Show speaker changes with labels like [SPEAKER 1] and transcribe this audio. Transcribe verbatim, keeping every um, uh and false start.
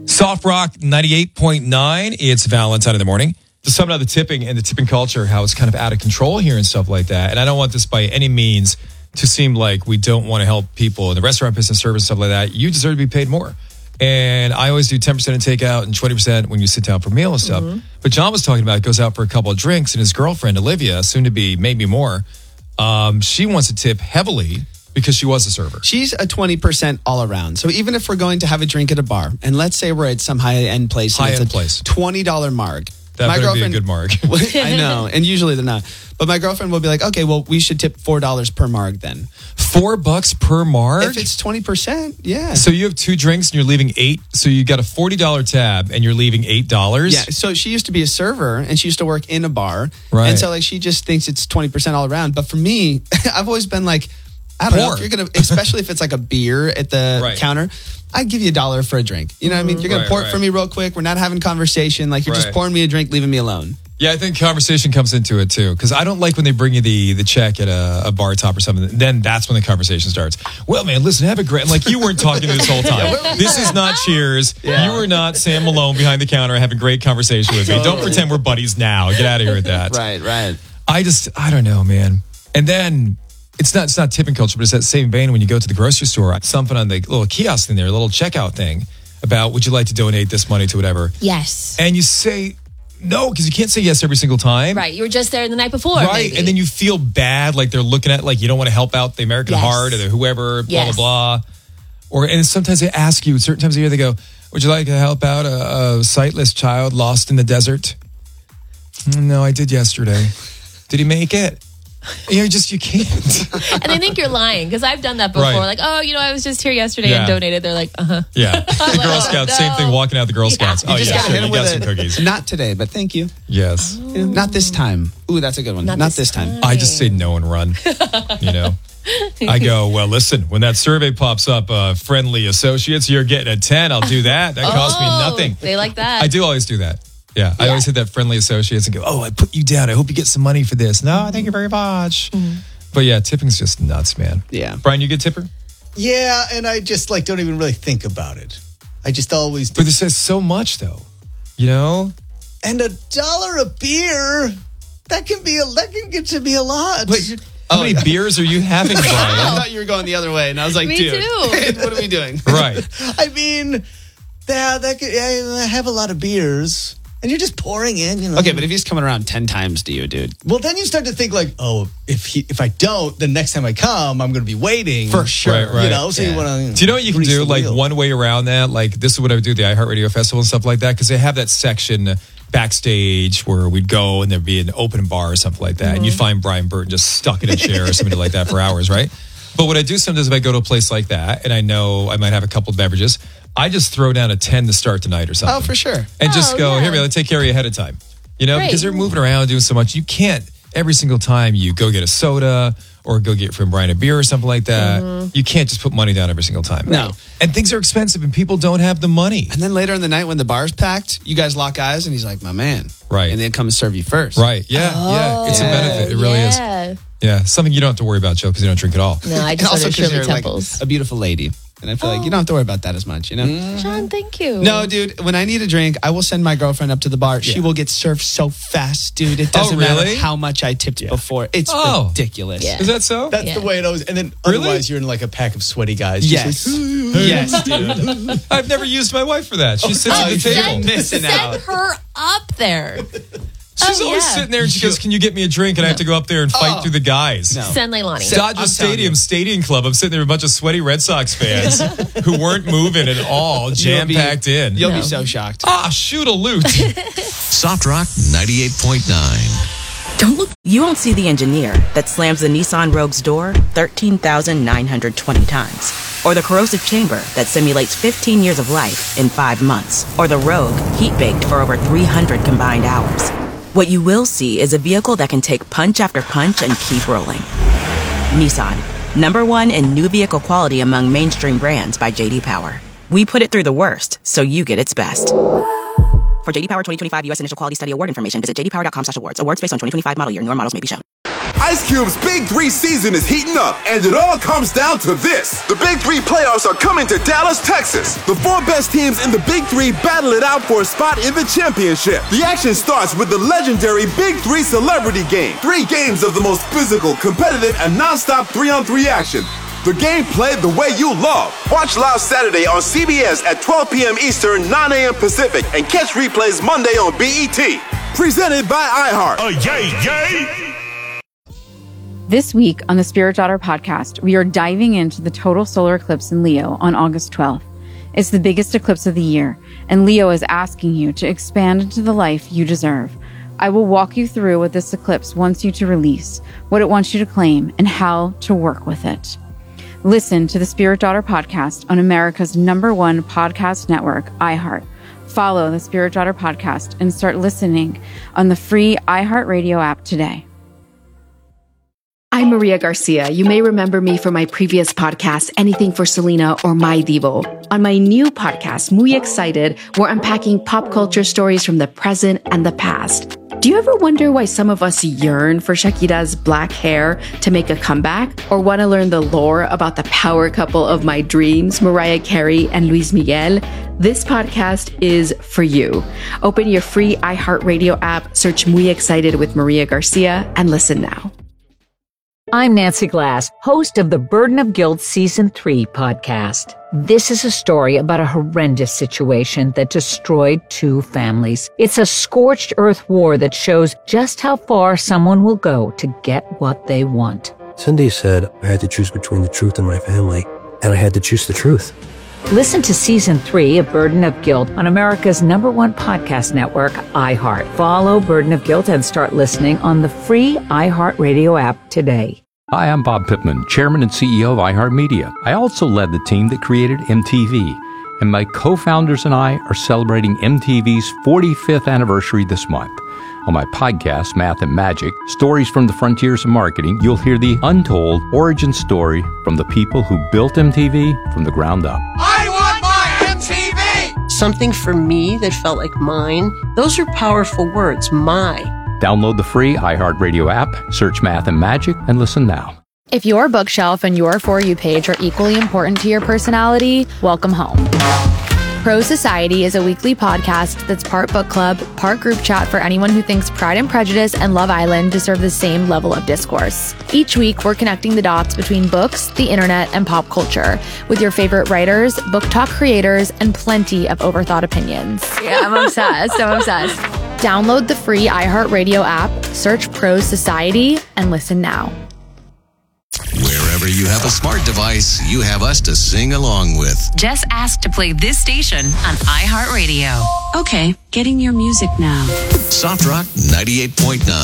[SPEAKER 1] Soft Rock ninety-eight point nine. It's Valentine in the morning. To sum up the tipping and the tipping culture, how it's kind of out of control here and stuff like that. And I don't want this by any means to seem like we don't want to help people in the restaurant business, service, stuff like that. You deserve to be paid more. And I always do ten percent in takeout and twenty percent when you sit down for a meal and stuff. Mm-hmm. But John was talking about goes out for a couple of drinks, and his girlfriend, Olivia, soon to be maybe more, um, she wants to tip heavily because she was a server.
[SPEAKER 2] She's a twenty percent all around. So even if we're going to have a drink at a bar, and let's say we're at some high-end place, and
[SPEAKER 1] high-end
[SPEAKER 2] it's a
[SPEAKER 1] place.
[SPEAKER 2] twenty dollars marg.
[SPEAKER 1] That my better be a good marg.
[SPEAKER 2] I know, and usually they're not. But my girlfriend will be like, okay, well, we should tip four dollars per marg then.
[SPEAKER 1] Four bucks per marg?
[SPEAKER 2] If it's twenty percent, yeah.
[SPEAKER 1] So you have two drinks and you're leaving eight. So you got a forty dollars tab and you're leaving eight dollars?
[SPEAKER 2] Yeah, so she used to be a server and she used to work in a bar.
[SPEAKER 1] Right.
[SPEAKER 2] And so like she just thinks it's twenty percent all around. But for me, I've always been like, I don't
[SPEAKER 1] Pour.
[SPEAKER 2] know, if you're going to, especially if it's like a beer at the
[SPEAKER 1] right.
[SPEAKER 2] counter, I'd give you a dollar for a drink. You know what I mean? You're going
[SPEAKER 1] right,
[SPEAKER 2] to pour
[SPEAKER 1] right.
[SPEAKER 2] it for me real quick. We're not having conversation. Like you're
[SPEAKER 1] right.
[SPEAKER 2] just pouring me a drink, leaving me alone.
[SPEAKER 1] Yeah, I think conversation comes into it too. Because I don't like when they bring you the, the check at a, a bar top or something. Then that's when the conversation starts. Well, man, listen, have a great... I'm like, you weren't talking this whole time. This is not Cheers. Yeah. You were not Sam Malone behind the counter having great conversation with me. Totally. Don't pretend we're buddies now. Get out of here with that.
[SPEAKER 2] Right, right.
[SPEAKER 1] I just, I don't know, man. And then... It's not it's not tipping culture, but it's that same vein when you go to the grocery store, something on the little kiosk in there, a little checkout thing about would you like to donate this money to whatever.
[SPEAKER 3] Yes.
[SPEAKER 1] And you say no, because you can't say yes every single time.
[SPEAKER 3] Right. You were just there the night before.
[SPEAKER 1] Right.
[SPEAKER 3] Maybe.
[SPEAKER 1] And then you feel bad, like they're looking at, like you don't want to help out the American
[SPEAKER 3] Yes.
[SPEAKER 1] Heart or the whoever, blah,
[SPEAKER 3] Yes.
[SPEAKER 1] blah, blah. Or, and sometimes they ask you, certain times of year, they go, would you like to help out a, a sightless child lost in the desert? No, I did yesterday. Did he make it? You just, you can't.
[SPEAKER 3] And they think you're lying because I've done that before.
[SPEAKER 1] Right.
[SPEAKER 3] Like, oh, you know, I was just here yesterday
[SPEAKER 1] Yeah.
[SPEAKER 3] and donated. They're like, uh huh.
[SPEAKER 1] Yeah. The
[SPEAKER 3] like,
[SPEAKER 1] Girl
[SPEAKER 3] oh,
[SPEAKER 1] Scouts,
[SPEAKER 3] no.
[SPEAKER 1] same thing, walking out the Girl Scouts.
[SPEAKER 3] You
[SPEAKER 1] Oh,
[SPEAKER 2] just
[SPEAKER 1] yeah,
[SPEAKER 2] gotta
[SPEAKER 1] sure,
[SPEAKER 2] hit 'em
[SPEAKER 1] you
[SPEAKER 2] with
[SPEAKER 1] got
[SPEAKER 2] a-
[SPEAKER 1] some cookies.
[SPEAKER 2] Not today, but thank you.
[SPEAKER 1] Yes.
[SPEAKER 2] You know, not this time. Ooh, that's a good one. Not,
[SPEAKER 3] Not
[SPEAKER 2] this,
[SPEAKER 3] this
[SPEAKER 2] time.
[SPEAKER 1] I just say no and run, you know. I go, well, listen, when that survey pops up, uh, friendly associates, you're getting a ten. I'll do that. That costs me
[SPEAKER 3] Oh,
[SPEAKER 1] nothing.
[SPEAKER 3] They like that.
[SPEAKER 1] I do always do that. Yeah, I
[SPEAKER 3] Yeah.
[SPEAKER 1] always hit that friendly associates and go, oh, I put you down. I hope you get some money for this. No, thank you very much.
[SPEAKER 3] Mm-hmm.
[SPEAKER 1] But yeah, tipping's just nuts, man.
[SPEAKER 2] Yeah.
[SPEAKER 1] Brian, you get tipper?
[SPEAKER 4] Yeah, and I just like don't even really think about it. I just always do.
[SPEAKER 1] But this says so much, though. You know?
[SPEAKER 4] And a dollar a beer, that can be a that can get to be a lot.
[SPEAKER 2] Wait,
[SPEAKER 1] How many beers are you having,
[SPEAKER 2] I
[SPEAKER 1] Brian?
[SPEAKER 2] thought you were going the other way, and I was like,
[SPEAKER 3] Me
[SPEAKER 2] dude,
[SPEAKER 3] too.
[SPEAKER 2] what are we doing?
[SPEAKER 1] Right.
[SPEAKER 4] I mean, yeah, that could, I have a lot of beers, and you're just pouring in, you know.
[SPEAKER 2] Okay, but if he's coming around ten times to you, dude.
[SPEAKER 4] Well, then you start to think like, oh, if he if I don't, then next time I come, I'm going to be waiting
[SPEAKER 2] For sure.
[SPEAKER 1] Right, right.
[SPEAKER 4] You know, so
[SPEAKER 2] Yeah.
[SPEAKER 4] you want to.
[SPEAKER 1] Do you know what you can do? Like one way around that, like this is what I would do at the iHeartRadio Festival and stuff like that, because they have that section backstage where we'd go and there'd be an open bar or something like that,
[SPEAKER 3] Mm-hmm.
[SPEAKER 1] and you'd find Brian Burton just stuck in a chair or something like that for hours, right? But what I do sometimes if I go to a place like that and I know I might have a couple of beverages, I just throw down a ten to start tonight or something.
[SPEAKER 2] Oh, for sure.
[SPEAKER 1] And just
[SPEAKER 3] Oh,
[SPEAKER 1] go,
[SPEAKER 3] yeah.
[SPEAKER 1] here, man, let's take care of you ahead of time. You know,
[SPEAKER 3] Great.
[SPEAKER 1] because they're moving around doing so much. You can't, every single time you go get a soda or go get from Brian a beer or something like that,
[SPEAKER 3] Mm-hmm.
[SPEAKER 1] you can't just put money down every single time.
[SPEAKER 2] No.
[SPEAKER 1] And things are expensive and people don't have the money.
[SPEAKER 2] And then later in the night when the bar's packed, you guys lock eyes, and he's like, my man.
[SPEAKER 1] Right.
[SPEAKER 2] And they come and serve you first.
[SPEAKER 1] Right. Yeah. yeah. It's
[SPEAKER 2] yeah.
[SPEAKER 1] a benefit. It really is.
[SPEAKER 3] yeah.
[SPEAKER 1] Yeah. Something you don't have to worry about, Joe, because you don't drink at all.
[SPEAKER 3] No, I
[SPEAKER 2] And
[SPEAKER 3] just
[SPEAKER 2] also
[SPEAKER 3] ordered
[SPEAKER 2] 'cause
[SPEAKER 3] Shirley
[SPEAKER 2] you're like
[SPEAKER 3] Temples.
[SPEAKER 2] a beautiful lady. And I feel like you don't have to worry about that as much, you know?
[SPEAKER 3] John, thank you.
[SPEAKER 2] No, dude, when I need a drink, I will send my girlfriend up to the bar. She
[SPEAKER 4] Yeah.
[SPEAKER 2] will get served so fast, dude. It doesn't
[SPEAKER 1] Oh, really?
[SPEAKER 2] matter how much I tipped before. It's
[SPEAKER 1] Oh.
[SPEAKER 2] ridiculous.
[SPEAKER 3] Yeah.
[SPEAKER 1] Is that so?
[SPEAKER 4] That's
[SPEAKER 3] Yeah.
[SPEAKER 4] the way it always. And then
[SPEAKER 1] Really?
[SPEAKER 4] otherwise, you're in like a pack of sweaty guys. just
[SPEAKER 2] Yes.
[SPEAKER 4] like,
[SPEAKER 2] Yes, dude.
[SPEAKER 1] I've never used my wife for that. She sits
[SPEAKER 2] Oh,
[SPEAKER 1] at the
[SPEAKER 2] you
[SPEAKER 1] table.
[SPEAKER 3] Send,
[SPEAKER 2] Missing
[SPEAKER 3] send
[SPEAKER 2] out.
[SPEAKER 3] her up there.
[SPEAKER 1] She's
[SPEAKER 3] Oh,
[SPEAKER 1] always
[SPEAKER 3] yeah.
[SPEAKER 1] sitting there and she goes, can you get me a drink? And I have to go up there and fight
[SPEAKER 2] Oh.
[SPEAKER 1] through the guys.
[SPEAKER 2] No.
[SPEAKER 3] Send Leilani.
[SPEAKER 2] Send-
[SPEAKER 1] Dodger
[SPEAKER 2] I'm telling
[SPEAKER 1] Stadium
[SPEAKER 2] you.
[SPEAKER 1] Stadium Club. I'm sitting there with a bunch of sweaty Red Sox fans who weren't moving at all, jam packed in.
[SPEAKER 2] You'll
[SPEAKER 3] No.
[SPEAKER 2] be so shocked.
[SPEAKER 1] Ah, shoot a loot.
[SPEAKER 5] Soft Rock ninety-eight point nine.
[SPEAKER 6] Don't look. You won't see the engineer that slams the Nissan Rogue's door thirteen thousand nine hundred twenty times. Or the corrosive chamber that simulates fifteen years of life in five months. Or the Rogue heat-baked for over three hundred combined hours. What you will see is a vehicle that can take punch after punch and keep rolling. Nissan, number one in new vehicle quality among mainstream brands by J D Power. We put it through the worst, so you get its best. For J D Power twenty twenty-five U S Initial Quality Study Award information, visit j d power dot com slash awards. Awards based on twenty twenty-five model year. Newer models may be shown.
[SPEAKER 7] Ice Cube's Big Three season is heating up, and it all comes down to this. The Big Three playoffs are coming to Dallas, Texas. The four best teams in the Big Three battle it out for a spot in the championship. The action starts with the legendary Big Three Celebrity Game. Three games of the most physical, competitive, and non-stop three-on-three action. The game played the way you love. Watch live Saturday on C B S at twelve p.m. Eastern, nine a.m. Pacific, and catch replays Monday on B E T. Presented by iHeart.
[SPEAKER 8] Oh, yay, yay!
[SPEAKER 9] This week on the Spirit Daughter podcast, we are diving into the total solar eclipse in Leo on August twelfth. It's the biggest eclipse of the year, and Leo is asking you to expand into the life you deserve. I will walk you through what this eclipse wants you to release, what it wants you to claim, and how to work with it. Listen to the Spirit Daughter podcast on America's number one podcast network, iHeart. Follow the Spirit Daughter podcast and start listening on the free iHeartRadio app today.
[SPEAKER 10] I'm Maria Garcia. You may remember me from my previous podcast, Anything for Selena or My Divo. On my new podcast, Muy Excited, we're unpacking pop culture stories from the present and the past. Do you ever wonder why some of us yearn for Shakira's black hair to make a comeback? Or want to learn the lore about the power couple of my dreams, Mariah Carey and Luis Miguel? This podcast is for you. Open your free iHeartRadio app, search Muy Excited with Maria Garcia, and listen now.
[SPEAKER 11] I'm Nancy Glass, host of the Burden of Guilt Season three podcast. This is a story about a horrendous situation that destroyed two families. It's a scorched earth war that shows just how far someone will go to get what they want.
[SPEAKER 12] Cindy said I had to choose between the truth and my family, and I had to choose the truth.
[SPEAKER 11] Listen to Season three of Burden of Guilt on America's number one podcast network, iHeart. Follow Burden of Guilt and start listening on the free iHeartRadio app today.
[SPEAKER 13] Hi, I'm Bob Pittman, Chairman and C E O of iHeartMedia. I also led the team that created M T V, and my co-founders and I are celebrating M T V's forty-fifth anniversary this month. On my podcast, Math and Magic, Stories from the Frontiers of Marketing, you'll hear the untold origin story from the people who built M T V from the ground up.
[SPEAKER 14] I want my M T V! Something for me that felt like mine. Those are powerful words, my.
[SPEAKER 13] Download the free iHeartRadio app, search Math and Magic, and listen now.
[SPEAKER 15] If your bookshelf and your For You page are equally important to your personality, welcome home. Pro Society is a weekly podcast that's part book club, part group chat for anyone who thinks Pride and Prejudice and Love Island deserve the same level of discourse. Each week, we're connecting the dots between books, the internet, and pop culture with your favorite writers, book talk creators, and plenty of overthought opinions. Yeah, I'm obsessed. I'm obsessed. Download the free iHeartRadio app, search Pro Society, and listen now.
[SPEAKER 5] Wherever you have a smart device, you have us to sing along with.
[SPEAKER 16] Just ask to play this station on iHeartRadio.
[SPEAKER 17] Okay, getting your music now.
[SPEAKER 5] Soft Rock ninety-eight point nine.